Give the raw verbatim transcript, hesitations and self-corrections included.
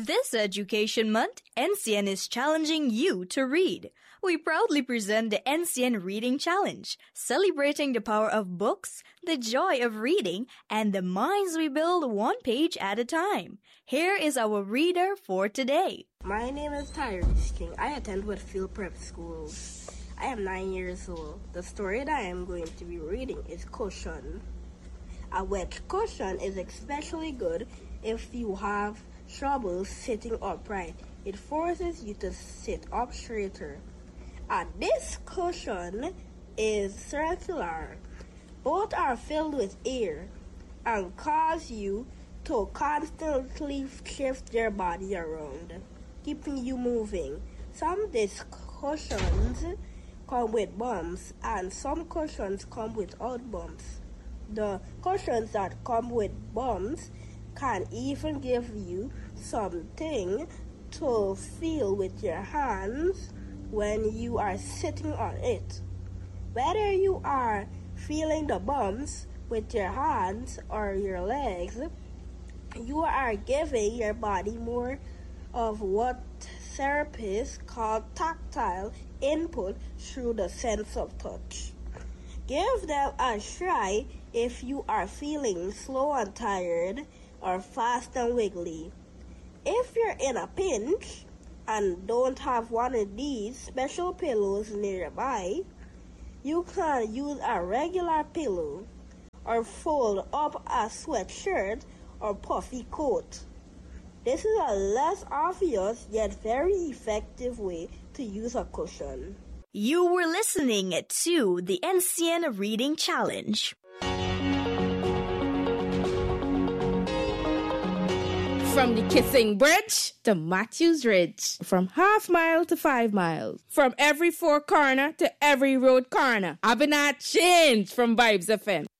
This Education Month, N C N is challenging you to read. We proudly present the N C N Reading Challenge, celebrating the power of books, the joy of reading, and the minds we build one page at a time. Here is our reader for today. My name is Tyrese King. I attend Whitfield Prep School. I am nine years old. The story that I am going to be reading is Cushion. A wet cushion is especially good if you have trouble sitting upright. It forces you to sit up straighter. A disc cushion is circular. Both are filled with air and cause you to constantly shift your body around, keeping you moving. Some disc cushions come with bumps and some cushions come without bumps. The cushions that come with bumps can even give you something to feel with your hands when you are sitting on it. Whether you are feeling the bumps with your hands or your legs, you are giving your body more of what therapists call tactile input through the sense of touch. Give them a try if you are feeling slow and tired or fast and wiggly. If you're in a pinch and don't have one of these special pillows nearby, you can use a regular pillow or fold up a sweatshirt or puffy coat. This is a less obvious yet very effective way to use a cushion. You were listening to the N C N Reading Challenge. From the Kissing Bridge to Matthews Ridge. From half mile to five miles. From every four corner to every road corner. I've been at change from Vibes F M.